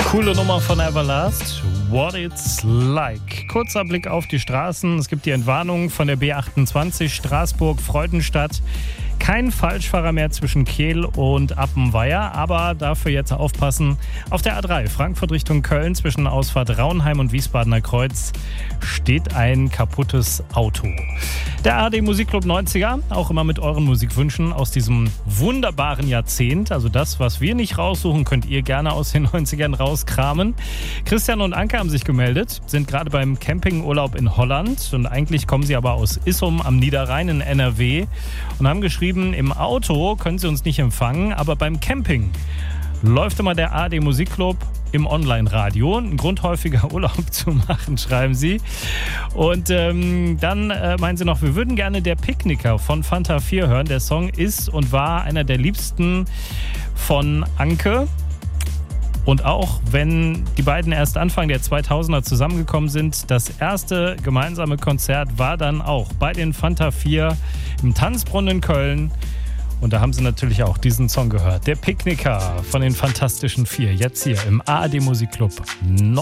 Coole Nummer von Everlast, What It's Like. Kurzer Blick auf die Straßen. Es gibt die Entwarnung von der B28 Straßburg-Freudenstadt. Kein Falschfahrer mehr zwischen Kehl und Appenweier, aber dafür jetzt aufpassen. Auf der A3 Frankfurt Richtung Köln zwischen Ausfahrt Raunheim und Wiesbadener Kreuz steht ein kaputtes Auto. Der ARD Musikclub 90er, auch immer mit euren Musikwünschen aus diesem wunderbaren Jahrzehnt. Also das, was wir nicht raussuchen, könnt ihr gerne aus den 90ern rauskramen. Christian und Anke haben sich gemeldet, sind gerade beim Campingurlaub in Holland und eigentlich kommen sie aber aus Issum am Niederrhein in NRW und haben geschrieben, im Auto können sie uns nicht empfangen, aber beim Camping läuft immer der ARD Musikclub im Online-Radio. Ein Grund, häufiger Urlaub zu machen, schreiben sie. Und dann meinen sie noch, wir würden gerne der Picknicker von Fanta 4 hören. Der Song ist und war einer der liebsten von Anke. Und auch wenn die beiden erst Anfang der 2000er zusammengekommen sind, das erste gemeinsame Konzert war dann auch bei den Fanta 4 im Tanzbrunnen in Köln. Und da haben sie natürlich auch diesen Song gehört. Der Picknicker von den Fantastischen 4. Jetzt hier im ARD Musikclub.